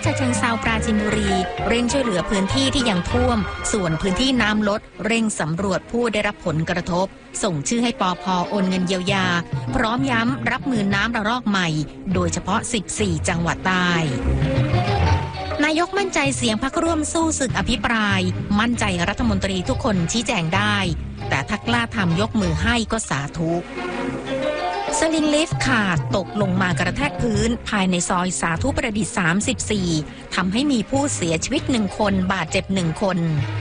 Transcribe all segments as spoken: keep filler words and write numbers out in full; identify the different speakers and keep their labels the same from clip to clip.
Speaker 1: ฉะเชิงเทราปราจีนบุรีเร่งช่วยเหลือพื้นที่ที่ยังท่วมส่วนพื้นที่น้ำลดเร่งสำรวจผู้ได้รับผลกระทบส่งชื่อให้ปภ.โอนเงินเยียวยาพร้อมย้ำรับมือน้ำระลอกใหม่โดยเฉพาะสิบสี่จังหวัดใต้นายกมั่นใจเสียงพรรคร่วมสู้ศึกอภิปรายมั่นใจรัฐมนตรีทุกคนชี้แจงได้แต่ถ้ากล้าทำยกมือให้ก็สาธุสลิงลิฟต์ขาดตกลงมากระแทกพื้นภายในซอยสาธุประดิษฐ์สามสิบสี่ทำให้มีผู้เสียชีวิตหนึ่งคนบาดเจ็บหนึ่งคน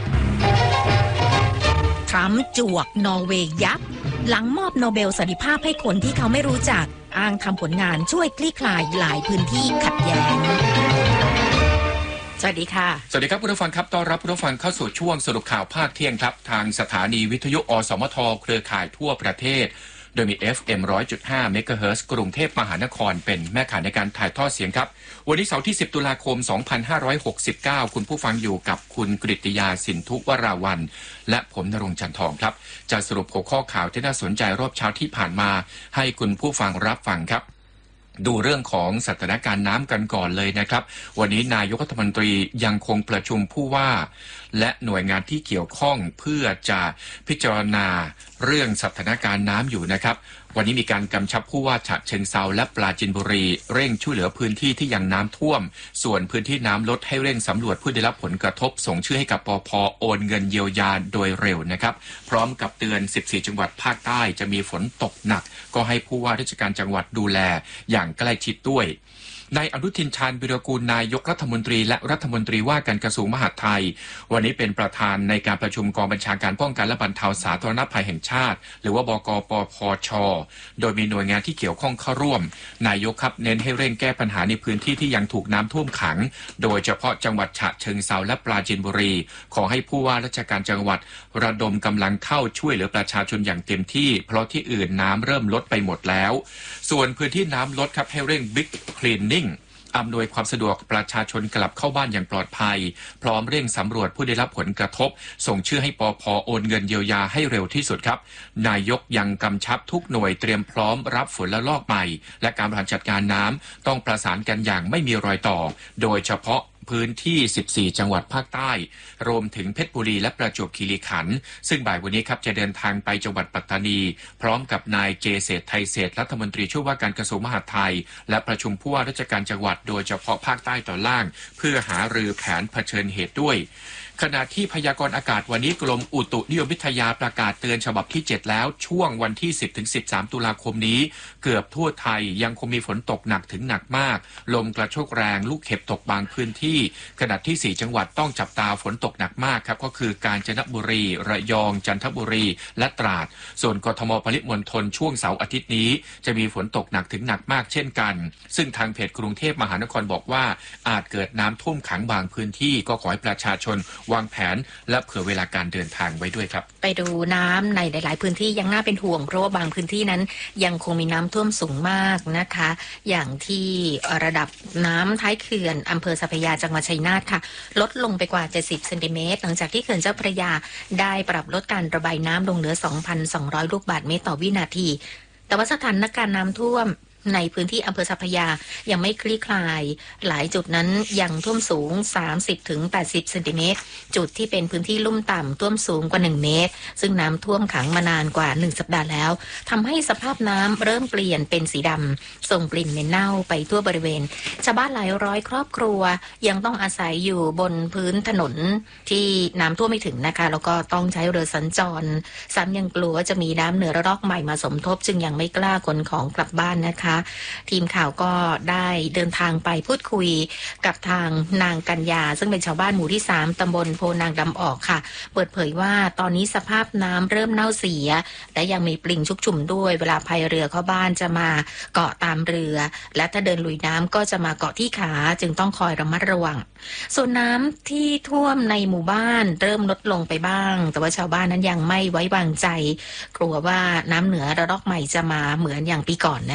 Speaker 1: ทรัมป์จวกนอร์เวย์ยับหลังมอบโนเบลสันติภาพให้คนที่เขาไม่รู้จักอ้างทำผลงานช่วยคลี่คลายหลายพื้นที่ขัดแย้งสวัสดีค่ะ
Speaker 2: สวัสดีครับผู้ฟังครับต้อนรับผู้ฟังเข้าสู่ช่วงสรุปข่าวภาคเที่ยงครับทางสถานีวิทยุอสมทเครือข่ายทั่วประเทศโดยมี เอฟ เอ็ม หนึ่งร้อยจุดห้า เมกะเฮิรตซ์กรุงเทพมหานครเป็นแม่ข่ายในการถ่ายทอดเสียงครับวันนี้เสาร์ที่สิบตุลาคมสองพันห้าร้อยหกสิบเก้าคุณผู้ฟังอยู่กับคุณกฤติยาสินทุวราวัลย์และผมณรงค์จันทองครับจะสรุปหัวข้อข่าวที่น่าสนใจรอบเช้าที่ผ่านมาให้คุณผู้ฟังรับฟังครับดูเรื่องของสถานการณ์น้ำกันก่อนเลยนะครับวันนี้นายกรัฐมนตรียังคงประชุมผู้ว่าและหน่วยงานที่เกี่ยวข้องเพื่อจะพิจารณาเรื่องสถานการณ์น้ำอยู่นะครับวันนี้มีการกำชับผู้ว่าฉะเชิงเทราและปราจีนบุรีเร่งช่วยเหลือพื้นที่ที่ยังน้ำท่วมส่วนพื้นที่น้ำลดให้เร่งสำรวจผู้ได้รับผลกระทบส่งชื่อให้กับปภ.โอนเงินเยียวยาโดยเร็วนะครับพร้อมกับเตือนสิบสี่จังหวัดภาคใต้จะมีฝนตกหนักก็ให้ผู้ว่าราชการจังหวัดดูแลอย่างใกล้ชิดด้วยนายอนุทินชาญวิรากูลนายกรัฐมนตรีและรัฐมนตรีว่าการกระทรวงมหาดไทยวันนี้เป็นประธานในการประชุมกองบัญชาการป้องกันและบรรเทาสาธารณภัยแห่งชาติหรือว่าบกปพช.โดยมีหน่วยงานที่เกี่ยวข้องเข้าร่วมนายกครับเน้นให้เร่งแก้ปัญหาในพื้นที่ที่ยังถูกน้ำท่วมขังโดยเฉพาะจังหวัดฉะเชิงเทราและปราจีนบุรีขอให้ผู้ว่าราชการจังหวัดระดมกำลังเข้าช่วยเหลือประชาชนอย่างเต็มที่เพราะที่อื่นน้ำเริ่มลดไปหมดแล้วส่วนพื้นที่น้ำลดครับให้เร่งบิ๊กคลีนนิ่งอำนวยความสะดวกประชาชนกลับเข้าบ้านอย่างปลอดภัยพร้อมเร่งสำรวจผู้ได้รับผลกระทบส่งชื่อให้ปภ.โอนเงินเยียวยาให้เร็วที่สุดครับนายกยังกำชับทุกหน่วยเตรียมพร้อมรับฝนและลอกใหม่และการบริหารจัดการน้ำต้องประสานกันอย่างไม่มีรอยต่อโดยเฉพาะพื้นที่สิบสี่จังหวัดภาคใต้รวมถึงเพชรบุรีและประจวบคีรีขันธ์ซึ่งบ่ายวันนี้ครับจะเดินทางไปจังหวัดปัตตานีพร้อมกับนายเจเศรษฐ์ไทยเศรษฐ์รัฐมนตรีช่วยว่าการกระทรวงมหาดไทยและประชุมผู้ว่าราชการจังหวัดโดยเฉพาะภาคใต้ตอนล่างเพื่อหารือแผนเผชิญเหตุด้วยขณะที่พยากรณ์อากาศวันนี้กรมอุตุนิยมวิทยาประกาศเตือนฉบับที่เจ็ดแล้วช่วงวันที่ สิบถึงสิบสาม ตุลาคมนี้เกือบทั่วไทยยังคงมีฝนตกหนักถึงหนักมากลมกระโชกแรงลูกเห็บตกบางพื้นที่ขณะที่สี่จังหวัดต้องจับตาฝนตกหนักมากครับก็คือกาญจนบุรีระยองจันทบุรีและตราดส่วนกทมปริมณฑลช่วงเสาร์อาทิตย์นี้จะมีฝนตกหนักถึงหนักมากเช่นกันซึ่งทางเพจกรุงเทพมหานครบอกว่าอาจเกิดน้ำท่วมขังบางพื้นที่ก็ขอให้ประชาชนวางแผนและเผื่อเวลาการเดินทางไว้ด้วยครับ
Speaker 1: ไปดูน้ำในหลายๆพื้นที่ยังน่าเป็นห่วงเพราะว่าบางพื้นที่นั้นยังคงมีน้ำท่วมสูงมากนะคะอย่างที่ระดับน้ำท้ายเขื่อนอำเภอสัพพยาจังหวัดชัยนาทค่ะลดลงไปกว่าเจ็ดสิบเซนติเมตรหลังจากที่เขื่อนเจ้าพระยาได้ปรับลดการระบายน้ำลงเหลือ สองพันสองร้อย ลูกบาศก์เมตรต่อวินาทีแต่ว่าสถานการณ์น้ำท่วมในพื้นที่อำเภอสัพพยายังไม่คลี่คลายหลายจุดนั้นยังท่วมสูง สามสิบถึงแปดสิบ เซนติเมตรจุดที่เป็นพื้นที่ลุ่มต่ำท่วมสูงกว่าหนึ่งเมตรซึ่งน้ำท่วมขังมานานกว่าหนึ่งสัปดาห์แล้วทำให้สภาพน้ำเริ่มเปลี่ยนเป็นสีดำส่งกลิ่นเหม็นเน่าไปทั่วบริเวณชาวบ้านหลายร้อยครอบครัวยังต้องอาศัยอยู่บนพื้นถนนที่น้ำท่วมไม่ถึงนะคะแล้วก็ต้องใช้เรือสัญจรซ้ำยังกลัวจะมีน้ำเหนือระลอกใหม่มาสมทบจึงยังไม่กล้าขนของกลับบ้านนะคะทีมข่าวก็ได้เดินทางไปพูดคุยกับทางนางกัญญาซึ่งเป็นชาวบ้านหมู่ที่สามตำบลโพนางดำออกค่ะเปิดเผยว่าตอนนี้สภาพน้ำเริ่มเน่าเสียและยังมีปลิงชุกชุมด้วยเวลาพายเรือเข้าบ้านจะมาเกาะตามเรือและถ้าเดินลุยน้ำก็จะมาเกาะที่ขาจึงต้องคอยระมัดระวังส่วนน้ำที่ท่วมในหมู่บ้านเริ่มลดลงไปบ้างแต่ว่าชาวบ้านนั้นยังไม่ไว้วางใจกลัวว่าน้ำเหนือระลอกใหม่จะมาเหมือนอย่างปีก่อนนะคะที่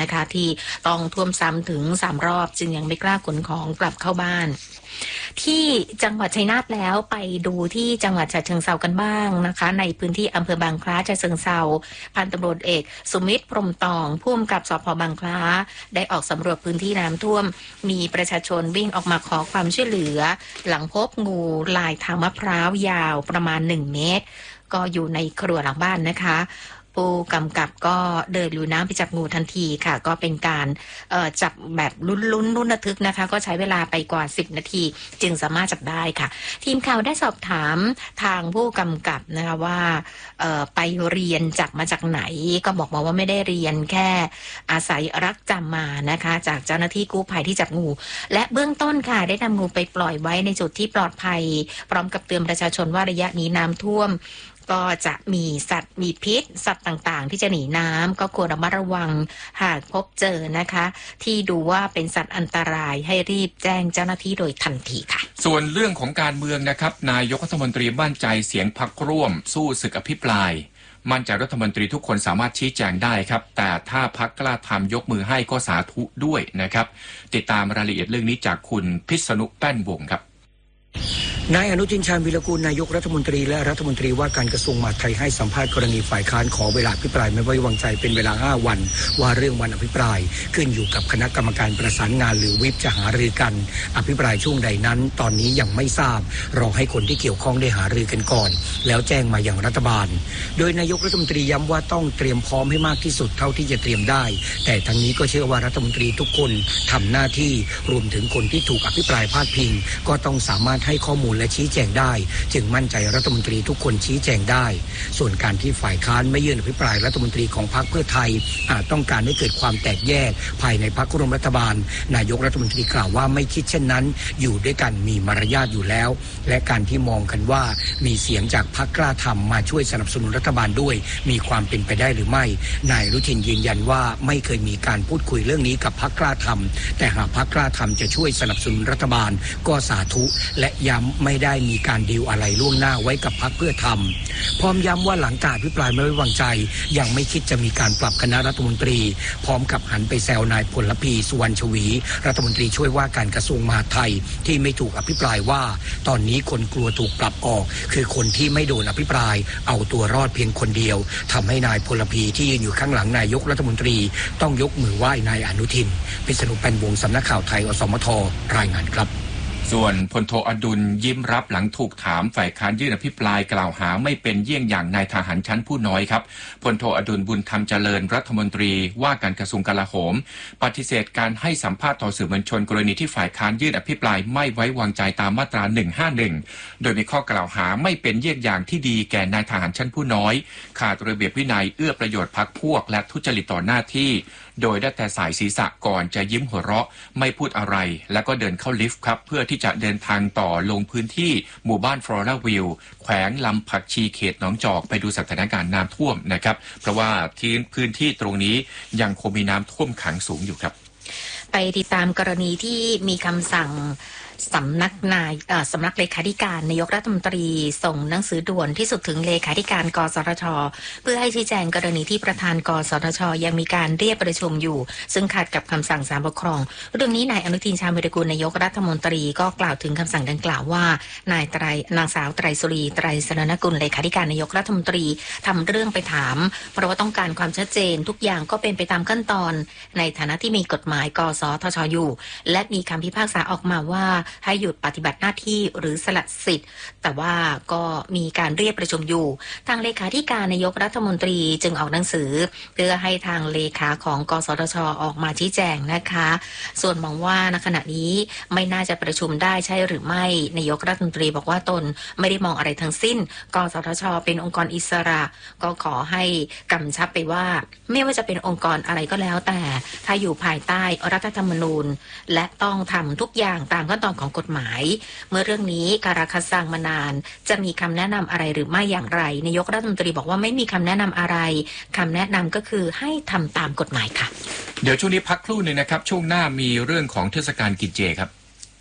Speaker 1: ต้องท่วมซ้ำถึงสามรอบจึงยังไม่กล้าขนของกลับเข้าบ้านที่จังหวัดชัยนาทแล้วไปดูที่จังหวัดฉะเชิงเทรากันบ้างนะคะในพื้นที่อำเภอบางคล้าฉะเชิงเทราพันตำรวจเอกสุมิตรพรหมตองผู้กำกับสภ.บางคล้าได้ออกสำรวจพื้นที่น้ำท่วมมีประชาชนวิ่งออกมาขอความช่วยเหลือหลังพบงูลายทางมะพร้าวยาวประมาณหนึ่งเมตรก็อยู่ในครัวหลังบ้านนะคะผู้กำกับก็เดินลุยน้ำไปจับงูทันทีค่ะก็เป็นการจับแบบลุ้นลุ้นลุ้นระทึกนะคะก็ใช้เวลาไปกว่าสิบนาทีจึงสามารถจับได้ค่ะทีมข่าวได้สอบถามทางผู้กำกับนะคะว่าไปเรียนจับมาจากไหนก็บอกมาว่าไม่ได้เรียนแค่อาศัยรักจำมานะคะจากเจ้าหน้าที่กู้ภัยที่จับงูและเบื้องต้นค่ะได้นำงูไปปล่อยไว้ในจุดที่ปลอดภัยพร้อมกับเตือนประชาชนว่าระยะนี้น้ำท่วมก็จะมีสัตว์มีพิษสัตว์ต่างๆที่จะหนีน้ำก็ควรระมัดระวังหากพบเจอนะคะที่ดูว่าเป็นสัตว์อันตรายให้รีบแจ้งเจ้าหน้าที่โดยทันทีค่ะ
Speaker 2: ส่วนเรื่องของการเมืองนะครับนายกรัฐมนตรีมั่นใจเสียงพรรคร่วมสู้ศึกอภิปรายมั่นใจรัฐมนตรีทุกคนสามารถชี้แจงได้ครับแต่ถ้าพรรคกล้าทำยกมือให้ก็สาธุด้วยนะครับติดตามรายละเอียดเรื่องนี้จากคุณพิษณุแป้นวงศ์ครับ
Speaker 3: นายอนุทินชาญวีรกูลนายกรัฐมนตรีและรัฐมนตรีว่าการกระทรวงมหาดไทยให้สัมภาษณ์กรณีฝ่ายค้านขอเวลาอภิปรายไม่ไว้วางใจเป็นเวลาห้าวันว่าเรื่องวันอภิปรายขึ้นอยู่กับคณะกรรมการประสานงานหรือวิปจะหารือกันอภิปรายช่วงใดนั้นตอนนี้ยังไม่ทราบรอให้คนที่เกี่ยวข้องได้หารือกันก่อนแล้วแจ้งมาอย่างรัฐบาลโดยนายกรัฐมนตรีย้ำว่าต้องเตรียมพร้อมให้มากที่สุดเท่าที่จะเตรียมได้แต่ทั้งนี้ก็เชื่อว่ารัฐมนตรีทุกคนทำหน้าที่รวมถึงคนที่ถูกอภิปรายพาดพิงก็ต้องสามารถให้ข้อมูลและชี้แจงได้จึงมั่นใจรัฐมนตรีทุกคนชี้แจงได้ส่วนการที่ฝ่ายค้านไม่ยื่นอภิปรายรัฐมนตรีของพรรคเพื่อไทยอาจต้องการให้เกิดความแตกแยกภายในพรรคร่วมรัฐบาลนายกรัฐมนตรีกล่าวว่าไม่คิดเช่นนั้นอยู่ด้วยกันมีมารยาทอยู่แล้วและการที่มองกันว่ามีเสียงจากพรรคกล้าทำมาช่วยสนับสนุนรัฐบาลด้วยมีความเป็นไปได้หรือไม่นายอนุทินยืนยันว่าไม่เคยมีการพูดคุยเรื่องนี้กับพรรคกล้าทำแต่หากพรรคกล้าทำจะช่วยสนับสนุนรัฐบาลก็สาธุและย้ำไม่ได้มีการดีลอะไรล่วงหน้าไว้กับพรรคเพื่อทำพร้อมย้ำว่าหลังการอภิปรายไม่ไว้วางใจยังไม่คิดจะมีการปรับคณะรัฐมนตรีพร้อมกับหันไปแซวนายพลพีสุวรรณชวีรัฐมนตรีช่วยว่าการกระทรวงมหาดไทยที่ไม่ถูกอภิปรายว่าตอนนี้คนกลัวถูกปรับออกคือคนที่ไม่โดนอภิปรายเอาตัวรอดเพียงคนเดียวทำให้นายพลพีที่ยืนอยู่ข้างหลังนายกรัฐมนตรีต้องยกมือไหว้นายอนุทินพิษณุแป้นวงศ์สำนักข่าวไทยอสมทรายงานครับ
Speaker 2: ส่วนพลโทอดุลยิ้มรับหลังถูกถามฝ่ายค้านยื่นอภิปรายกล่าวหาไม่เป็นเยี่ยงอย่างนายทหารชั้นผู้น้อยครับพลโทอดุลบุญธรรมเจริญรัฐมนตรีว่าการกระทรวงกลาโหมปฏิเสธการให้สัมภาษณ์ต่อสื่อมวลชนกรณีที่ฝ่ายค้านยื่นอภิปรายไม่ไว้วางใจตามมาตราหนึ่งห้าหนึ่งโดยมีข้อกล่าวหาไม่เป็นเยี่ยงอย่างที่ดีแก่นายทหารชั้นผู้น้อยขาดระเบียบวินัยเอื้อประโยชน์พรรคพวกและทุจริตต่อหน้าที่โดยได้แต่สายศีรษะก่อนจะยิ้มหัวเราะไม่พูดอะไรแล้วก็เดินเข้าลิฟต์ครับเพื่อที่จะเดินทางต่อลงพื้นที่หมู่บ้านฟลอราวิวแขวงลำผักชีเขตหนองจอกไปดูสถานการณ์น้ำท่วมนะครับเพราะว่าที่พื้นที่ตรงนี้ยังคงมีน้ำท่วมขังสูงอยู่ครับ
Speaker 1: ไปติดตามกรณีที่มีคำสั่งสำนักนายสำนักเลขาธิการนายกรัฐมนตรีส่งหนังสือด่วนที่สุดถึงเลขาธิการกสทช.เพื่อให้ชี้แจงกรณีที่ประธานกสทช.ยังมีการเรียกประชุมอยู่ซึ่งขัดกับคำสั่งศาลปกครองเรื่องนี้นายอนุทินชาญวีรกูลนายกรัฐมนตรีก็กล่าวถึงคำสั่งดังกล่าวว่านายไตรนางสาวไตรสุรีไตรสรณกุลเลขาธิการนายกรัฐมนตรีทำเรื่องไปถามเพราะว่าต้องการความชัดเจนทุกอย่างก็เป็นไปตามขั้นตอนในฐานะที่มีกฎหมายกสทช.อยู่และมีคำพิพากษาออกมาว่าให้หยุดปฏิบัติหน้าที่หรือสละสิทธิ์แต่ว่าก็มีการเรียกประชุมอยู่ทางเลขาธิการนายกรัฐมนตรีจึงออกหนังสือเพื่อให้ทางเลขาของกสทช.ออกมาชี้แจงนะคะส่วนมองว่าณขณะนี้ไม่น่าจะประชุมได้ใช่หรือไม่นายกรัฐมนตรีบอกว่าตนไม่ได้มองอะไรทั้งสิ้นกสทช.เป็นองค์กรอิสระก็ขอให้กำชับไปว่าไม่ว่าจะเป็นองค์กรอะไรก็แล้วแต่ถ้าอยู่ภายใต้รัฐธรรมนูญและต้องทำทุกอย่างตามขั้นตอนของกฎหมายเมื่อเรื่องนี้การาคาซังมานานจะมีคำแนะนำอะไรหรือไม่อย่างไรนายกรัฐมนตรีบอกว่าไม่มีคำแนะนำอะไรคำแนะนำก็คือให้ทำตามกฎหมายค่ะ
Speaker 2: เดี๋ยวช่วงนี้พักครู่หนึ่งนะครับช่วงหน้ามีเรื่องของเทศกาลกินเจครับ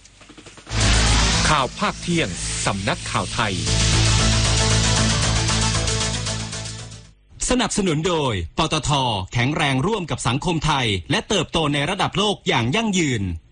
Speaker 2: ข่าวภาคเที่ยงสำนักข่าวไทย
Speaker 4: สนับสนุนโดยปตท.แข็งแรงร่วมกับสังคมไทยและเติบโตในระดับโลกอย่างยั่งยืน